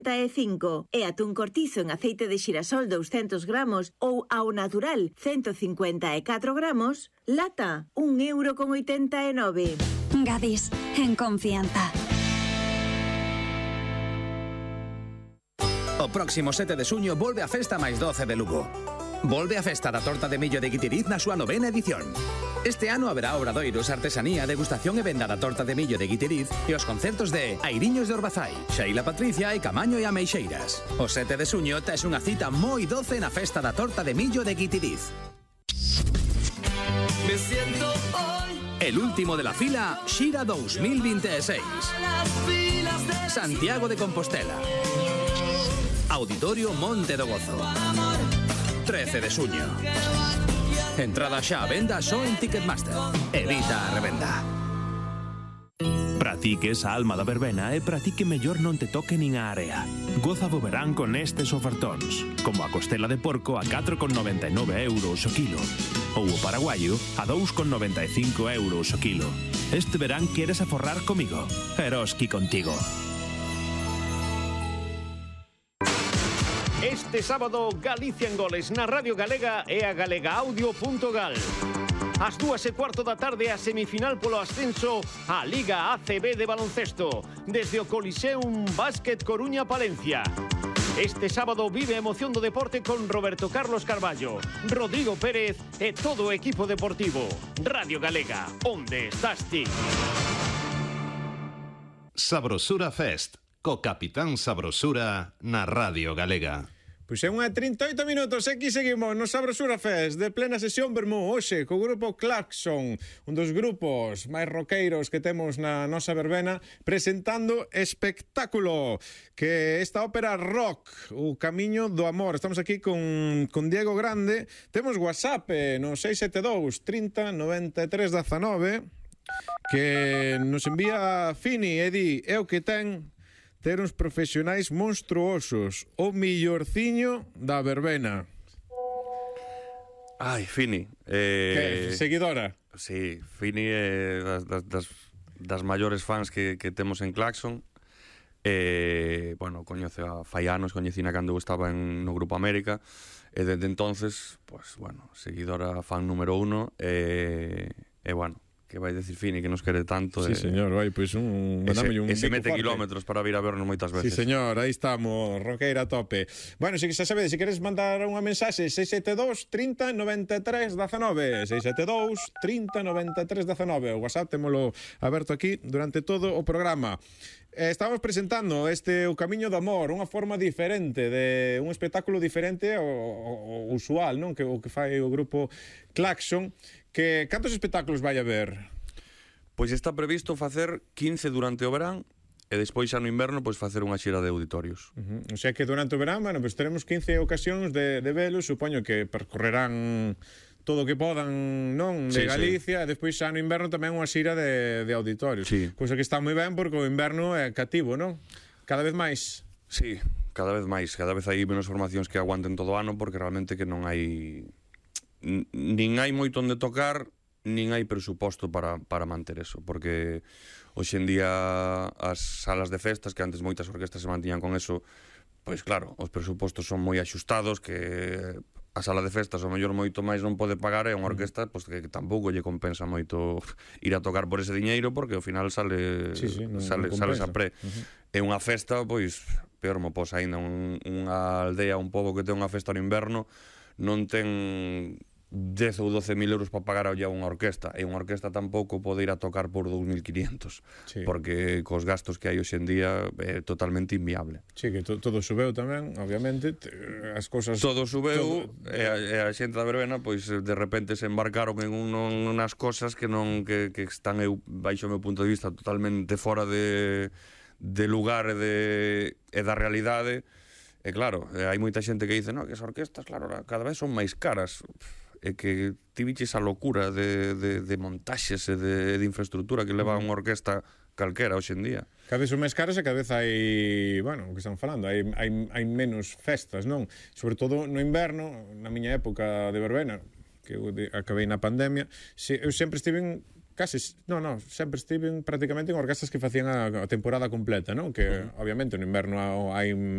5 e atún cortizo en aceite de xirasol 200 gramos ou ao natural 154 gramos, lata 1,89 €. Gadis, en confianza. O próximo 7 de xuño volve a Festa máis 12 de Lugo. Volve a Festa da Torta de Millo de Guitiriz na súa 9ª edición. Este ano haberá obradoiros, artesanía, degustación e venda da Torta de Millo de Guitiriz e os concertos de Airiños de Orbazai, Xeila Patricia e Camaño e Ameixeiras. O 7 de xuño tes unha cita moi doce na Festa da Torta de Millo de Guitiriz. Me siento hoy. El último de la fila, Xira 2026. Santiago de Compostela. Auditorio Monte do Gozo. 13 de xuño. Entrada xa a venda só en Ticketmaster. Evita a revenda. Pratique esa alma da verbena e pratique mellor non te toque nin a area. Goza do verán con estes ofertóns, como a costela de porco a 4,99 € o quilo, ou o paraguayo a 2,95 € o quilo. Este verán queres aforrar comigo, Eroski contigo. Este sábado, Galicia en goles na Radio Galega e a galegaaudio.gal. Ás 2:15 da tarde, a semifinal polo ascenso á Liga ACB de baloncesto, desde o Coliseum Básquet Coruña Palencia. Este sábado vive a emoción do deporte con Roberto Carlos Carballo, Rodrigo Pérez e todo o equipo deportivo. Radio Galega, onde estás ti? Sabrosura Fest, co Capitán Sabrosura na Radio Galega. Pois é unha 38 minutos, aquí seguimos no Sabrosura Fest de plena sesión vermú hoxe co grupo Claxon, un dos grupos máis roqueiros que temos na nosa verbena, presentando espectáculo, que esta ópera rock, O Camiño do Amor. Estamos aquí con Diego Grande, temos WhatsApp no 672 30 93 19, que nos envía Fini e di, é o que ten ter uns profesionais monstruosos, o millorciño da verbena. Ai, Fini. Que, seguidora? Sí, Fini é das maiores fans que temos en Claxon. Bueno, coñece a fai anos, coñecina cando estaba no Grupo América, e desde entonces, pues, bueno, seguidora fan número 1, e bueno, que vai decir Fini que nos quere tanto. Sí, señor, vai, pois ese mete kilómetros para vir a vernos moitas veces. Sí, señor, aí estamos, roqueira a tope. Bueno, se xa sabedes, se queres mandar unha mensaxe, 672 30 93 19, 672 30 93 19. O WhatsApp témolo aberto aquí durante todo o programa. Estamos presentando este O Camiño do Amor, unha forma diferente, de un espectáculo diferente ao usual, non? Que o que fai o grupo Claxon. Que cantos espectáculos vai haber? Pois está previsto facer 15 durante o verán e despois xa no inverno pois facer unha xira de auditorios. O sea que durante o verán, bueno, pois teremos 15 ocasións de velos, supoño que percorrerán todo o que podan, non, de Galicia, e despois xa no inverno tamén unha xira de auditorios. Cousa que está moi ben porque o inverno é cativo, non? Cada vez máis. Sí, cada vez máis, cada vez hai menos formacións que aguanten todo o ano porque realmente que non hai nin hai moito onde tocar, nin hai presuposto para manter eso, porque hoxe en día as salas de festas, que antes moitas orquestas se mantiñan con eso, pois claro, os presupostos son moi axustados, que a sala de festas o mellor moito máis non pode pagar, e unha orquesta pois que tampouco lle compensa moito ir a tocar por ese diñeiro, porque ao final sale a pre. E unha festa, pois, peor mo pos aínda, unha aldea, un pobo que ten unha festa no inverno, non ten 10 ou 12 mil euros para pagar a unha orquesta, e unha orquesta tampouco pode ir a tocar por 2.500, porque cos gastos que hai hoxe en día é totalmente inviable. Sí, que todo subeu tamén, obviamente, as cousas... Todo subeu, e a xente da verbena, pois, de repente se embarcaron en unhas cosas que están, baixo o meu punto de vista, totalmente fora de lugar e da realidade. E claro, hai moita xente que dice, no, que as orquestas, claro, cada vez son máis caras. É que ti viches a locura de montaxes e de infraestructura que leva unha orquesta calquera hoxe en día. Cada vez son máis caras e cada vez hai, bueno, o que están falando, hai menos festas, non? Sobre todo no inverno, na miña época de verbena, que eu acabei na pandemia, eu sempre estiven sempre estiven prácticamente en orquestas que facían a temporada completa, non? Que obviamente no inverno hai